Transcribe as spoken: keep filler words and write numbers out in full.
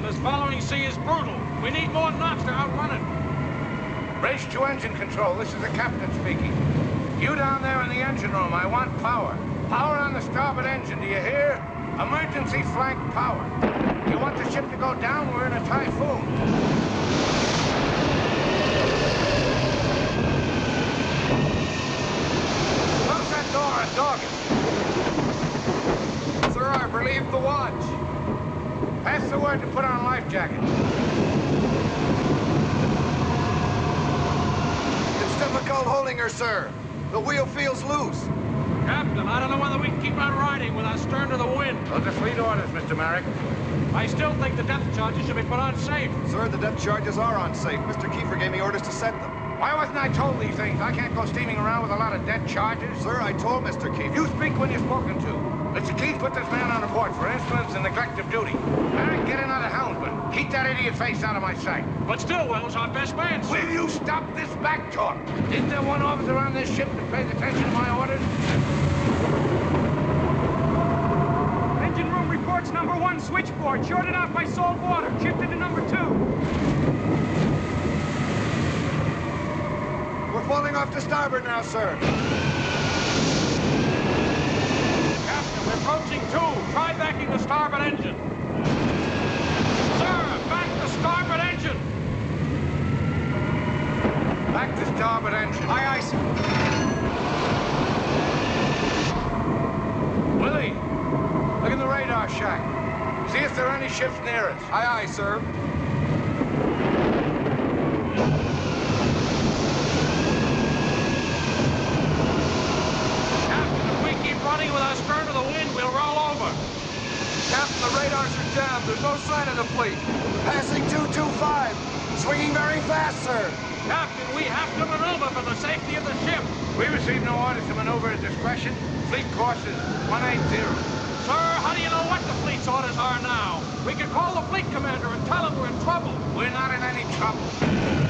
This following sea is brutal. We need more knots to outrun it. Race to engine control. This is the captain speaking. You down there in the engine room, I want power. Power on the starboard engine, do you hear? Emergency flank power. You want the ship to go down? We're in a typhoon. Close that door and dog it. Sir, I've relieved the watch. Pass the word to put on life jackets. It's difficult holding her, sir. The wheel feels loose. Captain, I don't know whether we can keep on riding with our stern to the wind. Those are fleet orders, Mister Merrick. I still think the depth charges should be put on safe. Sir, the depth charges are unsafe. Mister Kiefer gave me orders to set them. Why wasn't I told these things? I can't go steaming around with a lot of dead charges. Sir, I told Mister Kiefer. You speak when you're spoken to. Mister Keith put this man on aboard for insolence and neglect of duty. Merrick, get another helmsman. Keep that idiot face out of my sight. But Stillwell's our best man, sir. Will you stop this back talk? Isn't there one officer on this ship that pays attention to my orders? Engine room reports number one switchboard. Shorted out by salt water. Shifted to number two. We're falling off to starboard now, sir. Captain, we're approaching two. Try backing the starboard engine. Sir, back the starboard engine. Back the starboard engine. Aye, aye, sir. Willie, look in the radar shack. See if there are any ships near us. Aye, aye, sir. Captain, if we keep running with our stern to the wind, we'll roll over. Captain, the radars are jammed. There's no sign of the fleet. Passing two two five. Swinging very fast, sir. Captain, we have to maneuver for the safety of the ship. We received no orders to maneuver at discretion. Fleet course is one eight zero. Sir, how do you know what the fleet's orders are now? We could call the fleet commander and tell him we're in trouble. We're not in any trouble.